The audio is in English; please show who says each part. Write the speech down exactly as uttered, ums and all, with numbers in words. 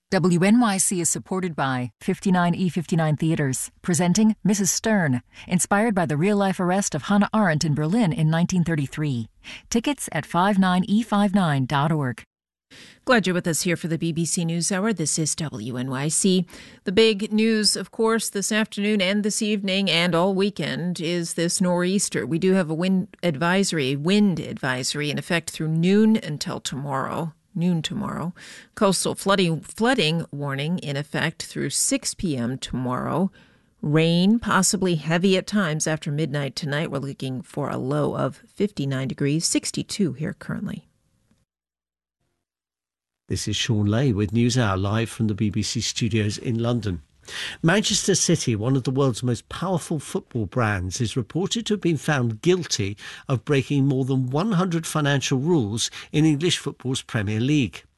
Speaker 1: W N Y C is supported by fifty-nine E fifty-nine Theaters, presenting Missus Stern, inspired by the real-life arrest of Hannah Arendt in Berlin in nineteen thirty-three. Tickets at fifty-nine e fifty-nine dot org.
Speaker 2: Glad you're with us here for the B B C NewsHour. This is W N Y C. The big news, of course, this afternoon and this evening and all weekend is this nor'easter. We do have a wind advisory, wind advisory in effect through noon until tomorrow. Noon tomorrow. Coastal flooding flooding warning in effect through six p.m. tomorrow. Rain, possibly heavy at times after midnight tonight. We're looking for a low of fifty-nine degrees, sixty-two here currently.
Speaker 3: This is Sean Lay with NewsHour live from the B B C studios in London. Manchester City, one of the world's most powerful football brands, is reported to have been found guilty of breaking more than one hundred financial rules in English football's Premier League.